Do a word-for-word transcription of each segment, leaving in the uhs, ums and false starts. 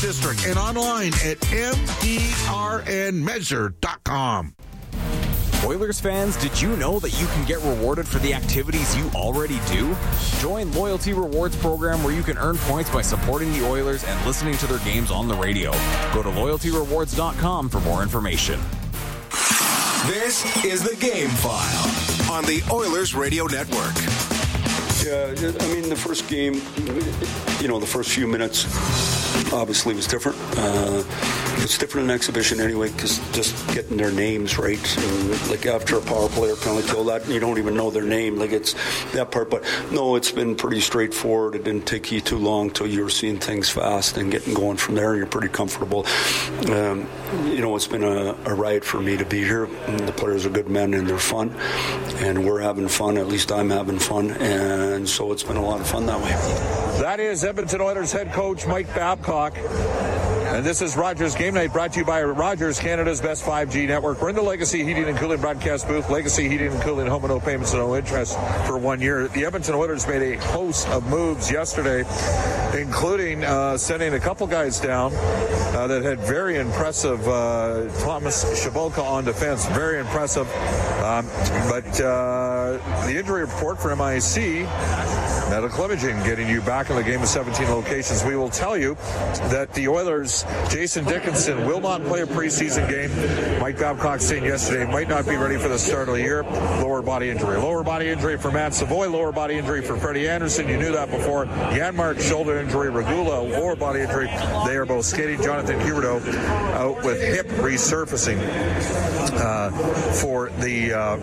District and online at m d r n measure dot com. Oilers fans, did you know that you can get rewarded for the activities you already do? Join Loyalty Rewards program where you can earn points by supporting the Oilers and listening to their games on the radio. Go to loyalty rewards dot com for more information. This is the Game File on the Oilers Radio Network. Yeah, I mean, the first game, you know, the first few minutes obviously was different. Uh, it's different in exhibition anyway, because just getting their names right, and like after a power play or penalty kill, that you don't even know their name. Like it's that part. But no, it's been pretty straightforward. It didn't take you too long till you were seeing things fast and getting going from there. And you're pretty comfortable. Um, you know, it's been a, a ride for me to be here. And the players are good men and they're fun, and we're having fun. At least I'm having fun, and so it's been a lot of fun that way. That is Edmonton Oilers head coach Mike Babcock. And this is Rogers Game Night, brought to you by Rogers, Canada's best five G network. We're in the Legacy Heating and Cooling broadcast booth. Legacy Heating and Cooling, home and no payments and no interest for one year. The Edmonton Oilers made a host of moves yesterday, including uh, sending a couple guys down uh, that had very impressive. Uh, Thomas Shabolka on defense, very impressive. Um, but uh, the injury report for M I C, medical imaging, getting you back in the game of seventeen locations. We will tell you that the Oilers, Jason Dickinson, will not play a preseason game. Mike Babcock saying yesterday might not be ready for the start of the year. Lower body injury. Lower body injury for Matt Savoy. Lower body injury for Freddie Anderson. You knew that before. Janmark, shoulder injury. Regula, lower body injury. They are both skating. Jonathan Huberdeau out with hip resurfacing uh, for the uh,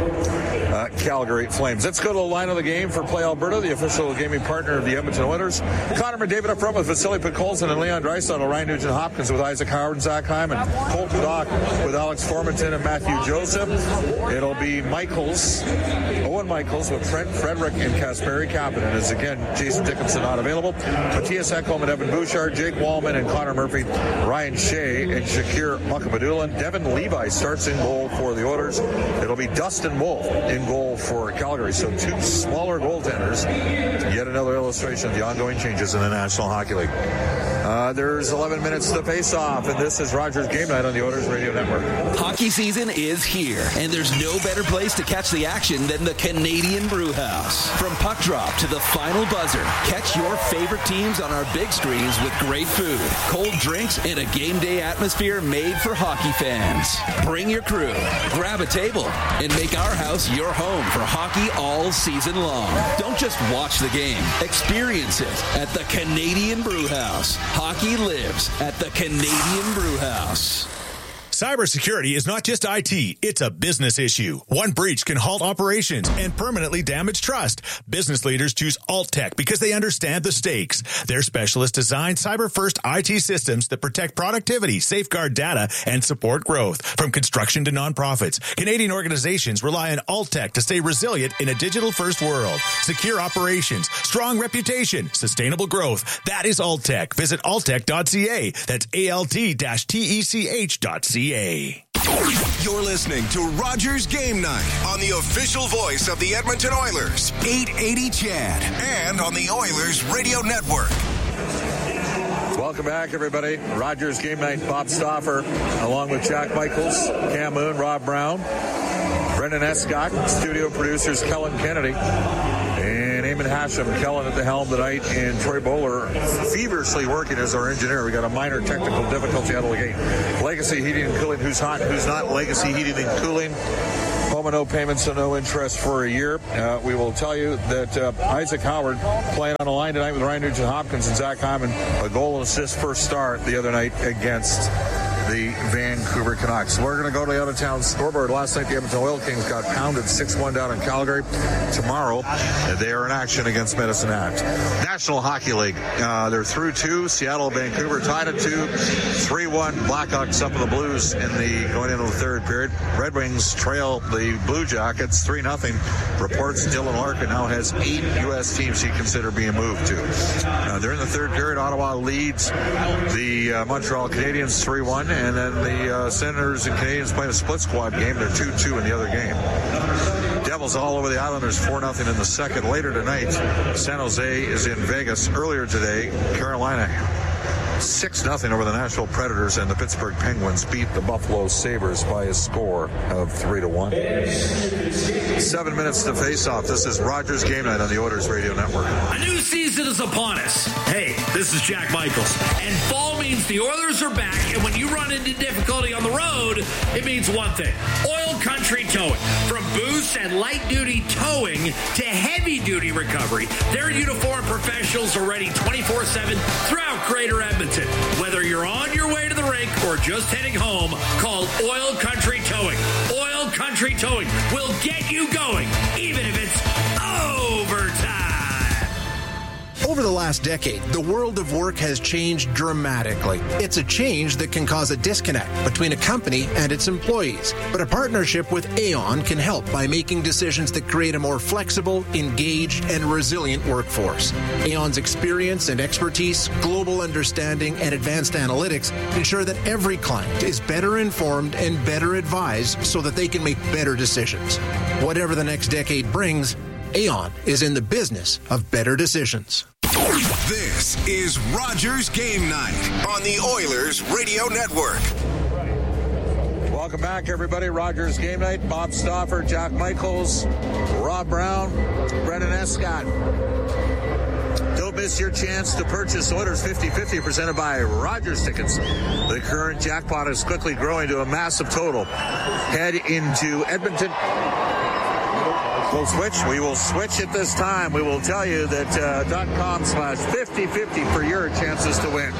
uh, Calgary Flames. Let's go to the line of the game for Play Alberta, the official gaming partner of the Edmonton Oilers. Connor McDavid up front with Vasily Podkolzin and Leon Draisaitl. Ryan Nugent-Hopkins with Isaac Howard and Zach Hyman. Cole Kudak with Alex Formanton and Matthew Joseph. It'll be Michaels, Owen Michaels with Trent Frederick and Kasperi Kapanen. As again, Jason Dickinson not available. Matthias Ekholm and Evan Bouchard, Jake Wallman and Connor Murphy, Ryan Shea and Shakir Mukhamadullin. Devin Levi starts in goal for the Oilers. It'll be Dustin Wolf in goal for Calgary. So two smaller goaltenders. Yet another illustration of the ongoing changes in the National Hockey League. Uh, there's eleven minutes to face off, and this is Rogers Game Night on the Oilers Radio Network. Hockey season is here, and there's no better place to catch the action than the Canadian Brew House. From puck drop to the final buzzer, catch your favorite teams on our big screens with great food, cold drinks, and a game day atmosphere made for hockey fans. Bring your crew, grab a table, and make our house your home for hockey all season long. Don't just watch the game, experience it at the Canadian Brew House. Hockey lives at the Canadian Brew House. Cybersecurity is not just I T, it's a business issue. One breach can halt operations and permanently damage trust. Business leaders choose AltTech because they understand the stakes. Their specialists design cyber-first I T systems that protect productivity, safeguard data, and support growth. From construction to nonprofits, Canadian organizations rely on AltTech to stay resilient in a digital-first world. Secure operations, strong reputation, sustainable growth. That is AltTech. Visit altech dot c a. That's A L T T E C H dot C A. You're listening to Rogers Game Night on the official voice of the Edmonton Oilers, eight eighty C H A D, and on the Oilers Radio Network. Welcome back, everybody. Rogers Game Night, Bob Stauffer, along with Jack Michaels, Cam Moon, Rob Brown, Brendan Escott, studio producers Kellen Kennedy, and Eamon Hashem. Kellen at the helm tonight, and Troy Bowler feverishly working as our engineer. We got a minor technical difficulty out of the gate. Legacy Heating and Cooling, who's hot, who's not. Legacy Heating and Cooling. Home and no payments and no interest for a year. Uh, we will tell you that uh, Isaac Howard playing on the line tonight with Ryan Nugent-Hopkins and Zach Hyman. A goal and assist first start the other night against the Vancouver Canucks. We're going to go to the out-of-town scoreboard. Last night, the Edmonton Oil Kings got pounded six one down in Calgary. Tomorrow, they are in action against Medicine Hat. National Hockey League. Uh, they're through two. Seattle, Vancouver tied at two. three one. Blackhawks up in the Blues in the going into the third period. Red Wings trail the Blue Jackets three nothing. Reports Dylan Larkin now has eight U S teams he consider being moved to. Uh, they're in the third period. Ottawa leads the uh, Montreal Canadiens three one. And then the uh, Senators and Canadians playing a split squad game. They're two two in the other game. Devils all over the Islanders four nothing in the second. Later tonight, San Jose is in Vegas. Earlier today, Carolina six nothing over the Nashville Predators, and the Pittsburgh Penguins beat the Buffalo Sabres by a score of three to one. Seven minutes to face off. This is Rogers Game Night on the Oilers Radio Network. A new season is upon us. Hey, this is Jack Michaels. And fall means the Oilers are back, and when you run into difficulty on the road, it means one thing. Oil Country Towing. From boost and light-duty towing to heavy-duty recovery, their uniformed professionals are ready twenty-four seven throughout Greater Edmonton. Whether you're on your way to the rink or just heading home, call Oil Country Towing. Oil Country Towing will get you going, even if it's overtime. Over the last decade, the world of work has changed dramatically. It's a change that can cause a disconnect between a company and its employees. But a partnership with Aon can help by making decisions that create a more flexible, engaged, and resilient workforce. Aon's experience and expertise, global understanding, and advanced analytics ensure that every client is better informed and better advised so that they can make better decisions. Whatever the next decade brings, Aon is in the business of better decisions. This is Rogers Game Night on the Oilers Radio Network. Welcome back, everybody. Rogers Game Night. Bob Stauffer, Jack Michaels, Rob Brown, Brendan Escott. Don't miss your chance to purchase Oilers fifty fifty presented by Rogers Tickets. The current jackpot is quickly growing to a massive total. Head into Edmonton. We'll switch. We will switch at this time. We will tell you that uh, dot com slash fifty fifty for your chances to win.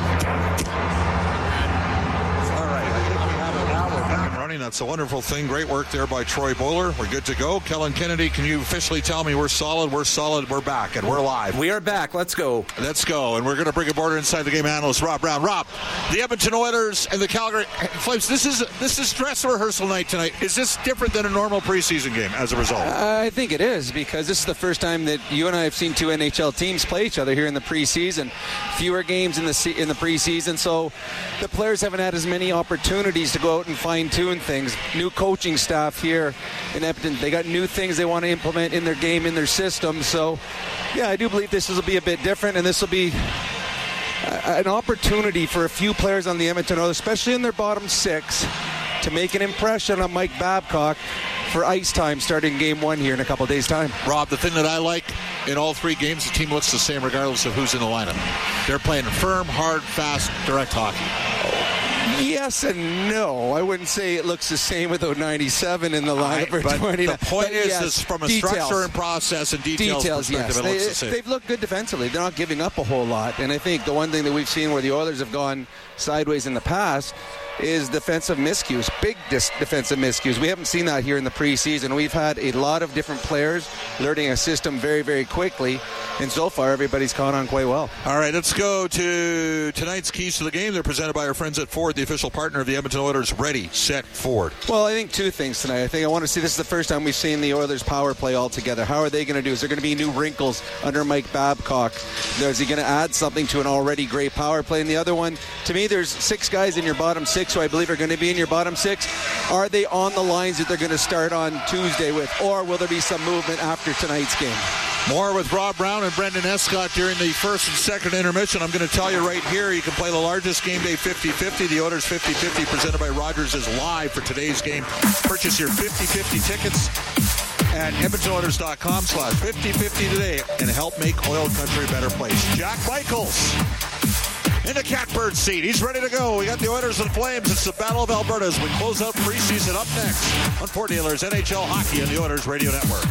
All right. I think we have it now. We're back and running. That's a wonderful thing. Great work there by Troy Bowler. We're good to go. Kellen Kennedy, can you officially tell me we're solid? We're solid. We're back and we're live. We are back. Let's go. Let's go. And we're going to bring aboard inside the game analyst, Rob Brown. Rob, the Edmonton Oilers and the Calgary Flames. This is this is dress rehearsal night tonight. Is this different than a normal preseason game as a result? Uh, I think it is, because this is the first time that you and I have seen two N H L teams play each other here in the preseason. Fewer games in the se- in the preseason, so the players haven't had as many opportunities to go out and fine-tune things. New coaching staff here in Edmonton. They got new things they want to implement in their game, in their system. So, yeah, I do believe this will be a bit different, and this will be an opportunity for a few players on the Edmonton Oilers, especially in their bottom six, to make an impression on Mike Babcock for ice time starting game one here in a couple of days' time. Rob, the thing that I like in all three games, the team looks the same regardless of who's in the lineup. They're playing firm, hard, fast, direct hockey. Yes and no. I wouldn't say it looks the same without ninety-seven in the lineup or but twenty. The point but is, yes, is from a details. structure and process and details, details perspective, yes. it looks they, the same. They've looked good defensively. They're not giving up a whole lot. And I think the one thing that we've seen where the Oilers have gone sideways in the past is defensive miscues, big dis- defensive miscues. We haven't seen that here in the preseason. We've had a lot of different players learning a system very, very quickly, and so far everybody's caught on quite well. All right, let's go to tonight's keys to the game. They're presented by our friends at Ford, the official partner of the Edmonton Oilers. Ready, set, Ford. Well, I think two things tonight. I think I want to see, this is the first time we've seen the Oilers power play all together. How are they going to do? Is there going to be new wrinkles under Mike Babcock? Is he going to add something to an already great power play? And the other one, to me, there's six guys in your bottom six who I believe are going to be in your bottom six. Are they on the lines that they're going to start on Tuesday with, or will there be some movement after tonight's game? More with Rob Brown and Brendan Escott during the first and second intermission. I'm going to tell you right here, you can play the largest game day fifty fifty. The Oilers fifty fifty presented by Rogers is live for today's game. Purchase your fifty fifty tickets at edmonton oilers dot com slash fifty fifty today and help make Oil Country a better place. Jack Michaels in the catbird seat. He's ready to go. We got the Oilers and Flames. It's the Battle of Alberta as we close out preseason. Up next on Fort Dealers N H L Hockey on the Oilers Radio Network.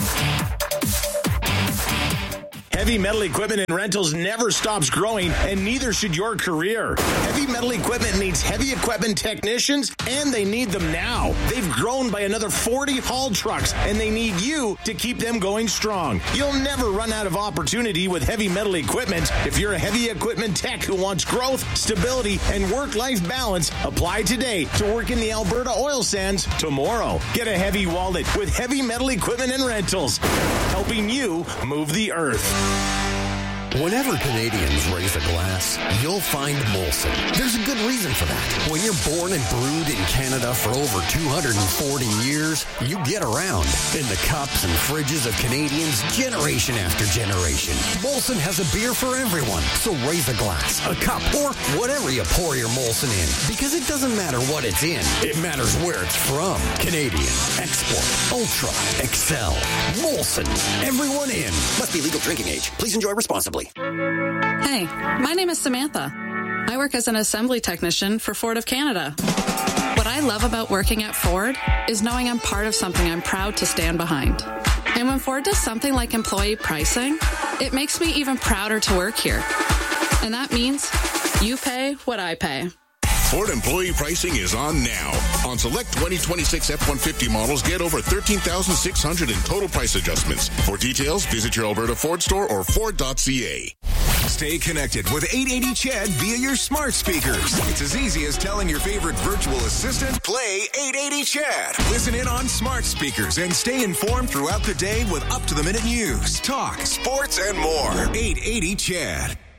Heavy metal equipment and rentals never stops growing, and neither should your career. Heavy metal equipment needs heavy equipment technicians, and they need them now. They've grown by another forty haul trucks, and they need you to keep them going strong. You'll never run out of opportunity with heavy metal equipment. If you're a heavy equipment tech who wants growth, stability, and work-life balance, apply today to work in the Alberta oil sands tomorrow. Get a heavy wallet with heavy metal equipment and rentals, helping you move the earth. Whenever Canadians raise a glass, you'll find Molson. There's a good reason for that. When you're born and brewed in Canada for over two hundred forty years, you get around in the cups and fridges of Canadians generation after generation. Molson has a beer for everyone, so raise a glass, a cup, or whatever you pour your Molson in, because it doesn't matter what it's in. It matters where it's from. Canadian, Export, Ultra, Excel, Molson. Everyone in. Must be legal drinking age. Please enjoy responsibly. Hey, my name is Samantha. I work as an assembly technician for Ford of Canada. What I love about working at Ford is knowing I'm part of something I'm proud to stand behind. And when Ford does something like employee pricing, it makes me even prouder to work here. And that means you pay what I pay. Ford employee pricing is on now. On select twenty twenty-six F one fifty models, get over thirteen thousand six hundred in total price adjustments. For details, visit your Alberta Ford store or Ford dot C A. Stay connected with eight eighty C H E D via your smart speakers. It's as easy as telling your favorite virtual assistant, play eight eighty C H E D. Listen in on smart speakers and stay informed throughout the day with up-to-the-minute news, talk, sports, and more. eight eighty C H E D.